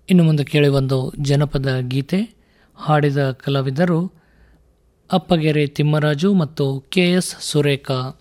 ಇನ್ನು ಮುಂದೆ ಕೇಳಿ ಒಂದು ಜನಪದ ಗೀತೆ. ಹಾಡಿದ ಕಲಾವಿದರು ಅಪ್ಪಗೆರೆ ತಿಮ್ಮರಾಜು ಮತ್ತು ಕೆ ಎಸ್ ಸುರೇಖಾ.